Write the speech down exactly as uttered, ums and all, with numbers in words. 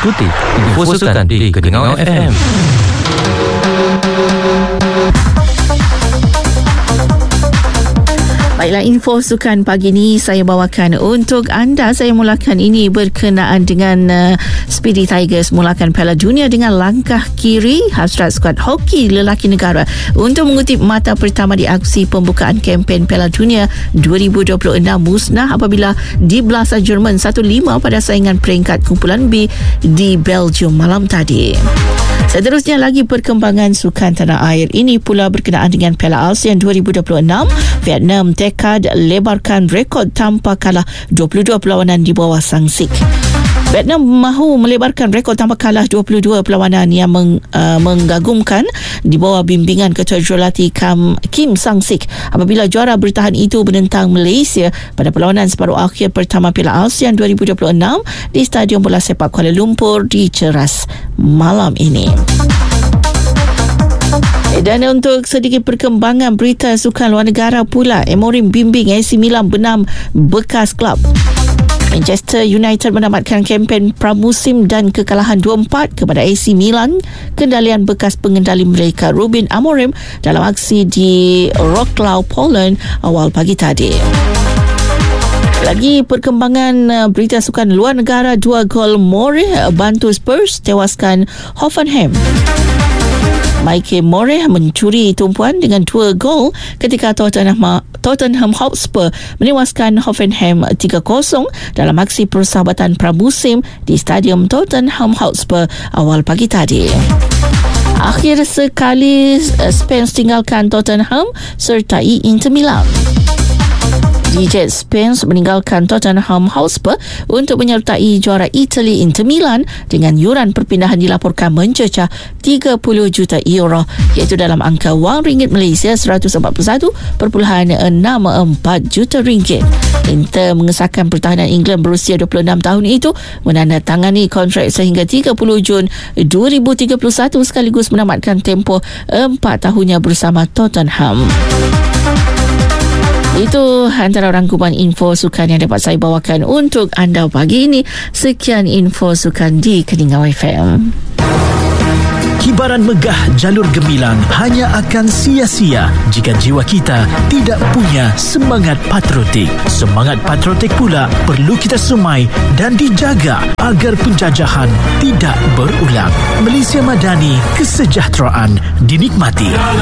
ikuti Info Sukan di Keningau F M. Baiklah, info sukan pagi ini saya bawakan untuk anda. Saya mulakan ini berkenaan dengan uh, Speedy Tigers mulakan Piala Dunia dengan langkah kiri. Hasrat skuad hoki lelaki negara untuk mengutip mata pertama di aksi pembukaan kempen Piala Dunia dua ribu dua puluh enam musnah apabila dibelasah Jerman satu lima pada saingan peringkat kumpulan B di Belgium malam tadi. Seterusnya lagi perkembangan sukan tanah air. Ini pula berkenaan dengan Piala ASEAN dua ribu dua puluh enam. Vietnam tekad lebarkan rekod tanpa kalah dua puluh dua perlawanan di bawah Sangsik. Vietnam mahu melebarkan rekod tanpa kalah dua puluh dua perlawanan yang meng, uh, menggagumkan di bawah bimbingan Ketua Jurulatih Kam, Kim Sang-sik apabila juara bertahan itu menentang Malaysia pada perlawanan separuh akhir pertama Piala ASEAN dua ribu dua puluh enam di Stadium Bola Sepak Kuala Lumpur di Ceras malam ini. Dan untuk sedikit perkembangan berita sukan luar negara pula, Amorim bimbing A C Milan benam bekas klub. Manchester United menamatkan kempen pramusim dan kekalahan dua empat kepada A C Milan, kendalian bekas pengendali mereka Ruben Amorim dalam aksi di Wrocław, Poland awal pagi tadi. Lagi perkembangan berita sukan luar negara, dua gol More bantu Spurs tewaskan Hoffenheim. Michael More mencuri tumpuan dengan dua gol ketika Tottenham, Tottenham Hotspur menewaskan Hoffenheim tiga kosong dalam aksi persahabatan pramusim di Stadium Tottenham Hotspur awal pagi tadi. Akhir sekali Spence tinggalkan Tottenham sertai Inter Milan. D J Spence meninggalkan Tottenham Hotspur untuk menyertai juara Itali Inter Milan dengan yuran perpindahan dilaporkan mencecah tiga puluh juta euro, iaitu dalam angka wang ringgit Malaysia seratus empat puluh satu perpuluhan enam empat juta ringgit. Inter mengesahkan pertahanan England berusia dua puluh enam tahun itu menandatangani kontrak sehingga tiga puluh Jun dua ribu tiga puluh satu sekaligus menamatkan tempoh empat tahunnya bersama Tottenham. Itu antara rangkuman info sukan yang dapat saya bawakan untuk anda pagi ini. Sekian info sukan di Keningau F M. Kibaran megah jalur gemilang hanya akan sia-sia jika jiwa kita tidak punya semangat patriotik. Semangat patriotik pula perlu kita semai dan dijaga agar penjajahan tidak berulang. Malaysia Madani, kesejahteraan dinikmati.